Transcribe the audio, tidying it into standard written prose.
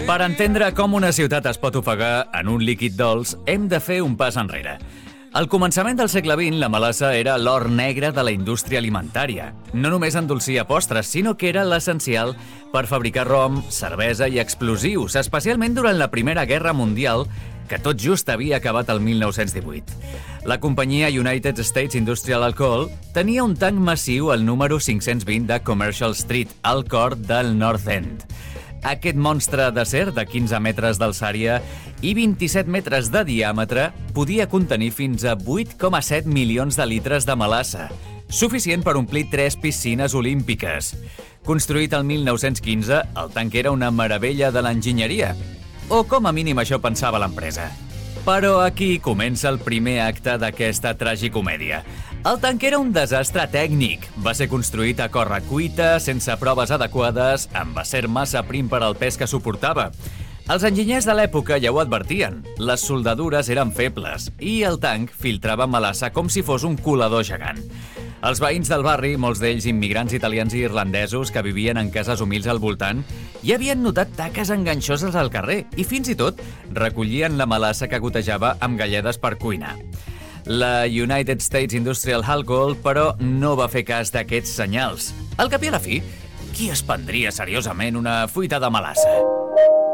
Per entendre com una ciutat es pot ofegar en un líquid dolç, hem de fer un pas enrere. Al començament del segle XX, la melassa era l'or negre de la indústria alimentària. No només endolcia postres, sinó que era l'essencial per fabricar rom, cervesa i explosius, especialment durant la Primera Guerra Mundial, que tot just havia acabat el 1918. La companyia United States Industrial Alcohol tenia un tanc massiu al número 520 de Commercial Street, al cor del North End. Aquest monstre d'acer de 15 metres d'alçària i 27 metres de diàmetre podia contenir fins a 8,7 milions de litres de melassa, suficient per omplir 3 piscines olímpiques. Construït el 1915, el tanc era una meravella de l'enginyeria. O com a mínim això pensava l'empresa. Però aquí comença el primer acte d'aquesta tragicomèdia. El tanc era un desastre tècnic. Va ser construït a correcuita, sense proves adequades, amb acer massa prim per al pes que suportava. Els enginyers de l'època ja ho advertien. Les soldadures eren febles i el tanc filtrava melassa com si fos un colador gegant. Els veïns del barri, molts d'ells immigrants italians i irlandesos que vivien en cases humils al voltant, ja havien notat taques enganxoses al carrer i fins i tot recollien la melassa que gotejava amb galledes per cuinar. La United States Industrial Alcohol, però, no va fer cas d'aquests senyals. Al cap i a la fi, qui es prendria seriosament una fuita de melassa?